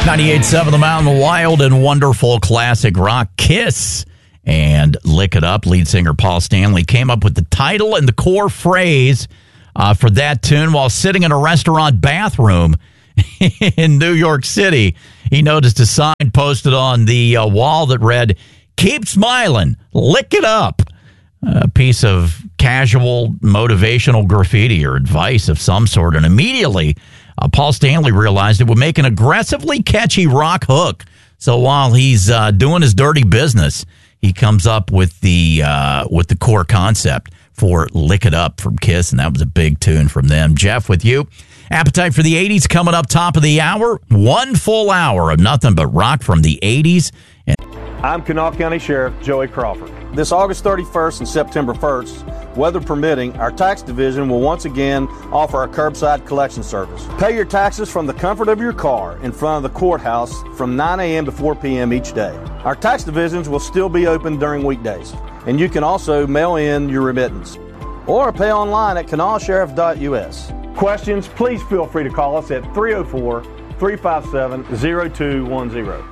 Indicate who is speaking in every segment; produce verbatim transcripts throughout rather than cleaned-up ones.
Speaker 1: ninety-eight point seven The Mountain, wild and wonderful classic rock. Kiss and Lick It Up. Lead singer Paul Stanley came up with the title and the core phrase uh, for that tune while sitting in a restaurant bathroom in New York City. He noticed a sign posted on the uh, wall that read, "Keep smiling, lick it up." A piece of casual motivational graffiti or advice of some sort. And immediately, uh, Paul Stanley realized it would make an aggressively catchy rock hook. So while he's uh, doing his dirty business, he comes up with the uh, with the core concept for Lick It Up from Kiss, and that was a big tune from them. Jeff, with you. Appetite for the eighties coming up top of the hour. One full hour of nothing but rock from the eighties. And
Speaker 2: I'm Kanawha County Sheriff Joey Crawford. This August thirty-first and September first, weather permitting, our tax division will once again offer a curbside collection service. Pay your taxes from the comfort of your car in front of the courthouse from nine a.m. to four p.m. each day. Our tax divisions will still be open during weekdays, and you can also mail in your remittance or pay online at kanawha sheriff dot u s. Questions, please feel free to call us at three oh four, three five seven, oh two one oh.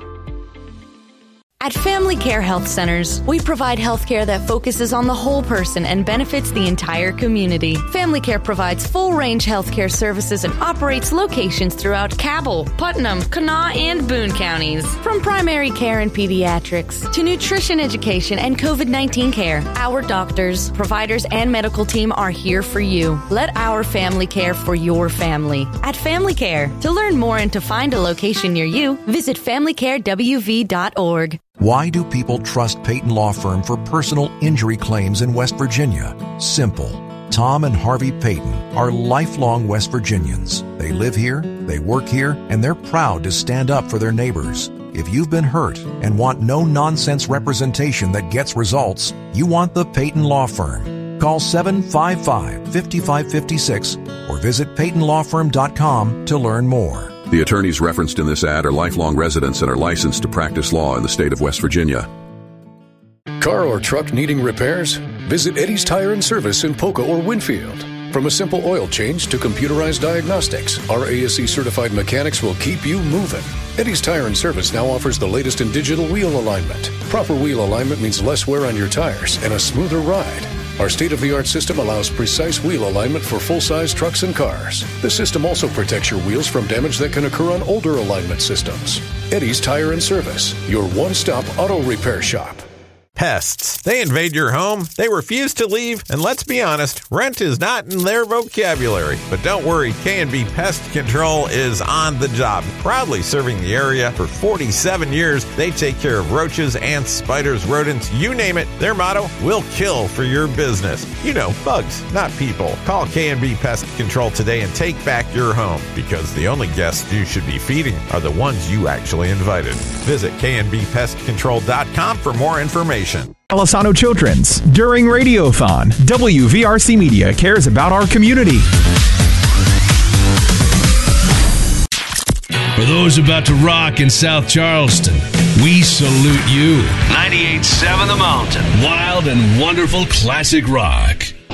Speaker 3: At Family Care Health Centers, we provide health care that focuses on the whole person and benefits the entire community. Family Care provides full-range health care services and operates locations throughout Cabell, Putnam, Kanawha, and Boone counties. From primary care and pediatrics to nutrition education and covid nineteen care, our doctors, providers, and medical team are here for you. Let our family care for your family. At Family Care, to learn more and to find a location near you, visit family care w v dot org.
Speaker 4: Why do people trust Peyton Law Firm for personal injury claims in West Virginia? Simple. Tom and Harvey Peyton are lifelong West Virginians. They live here, they work here, and they're proud to stand up for their neighbors. If you've been hurt and want no-nonsense representation that gets results, you want the Peyton Law Firm. Call seven five five, five five five six or visit peyton law firm dot com to learn more.
Speaker 5: The attorneys referenced in this ad are lifelong residents and are licensed to practice law in the state of West Virginia.
Speaker 6: Car or truck needing repairs? Visit Eddie's Tire and Service in Poca or Winfield. From a simple oil change to computerized diagnostics, our A S E-certified mechanics will keep you moving. Eddie's Tire and Service now offers the latest in digital wheel alignment. Proper wheel alignment means less wear on your tires and a smoother ride. Our state-of-the-art system allows precise wheel alignment for full-size trucks and cars. The system also protects your wheels from damage that can occur on older alignment systems. Eddie's Tire and Service, your one-stop auto repair shop.
Speaker 7: Pests. They invade your home, they refuse to leave, and let's be honest, rent is not in their vocabulary. But don't worry, K and B Pest Control is on the job. Proudly serving the area for forty-seven years, they take care of roaches, ants, spiders, rodents, you name it. Their motto, we'll kill for your business. You know, bugs, not people. Call K and B Pest Control today and take back your home, because the only guests you should be feeding are the ones you actually invited. Visit K and B pest control dot com for more information.
Speaker 8: Alisano Children's. During Radiothon, W V R C Media cares about our community.
Speaker 9: For those about to rock in South Charleston, we salute you. ninety-eight point seven The Mountain. Wild and wonderful classic rock.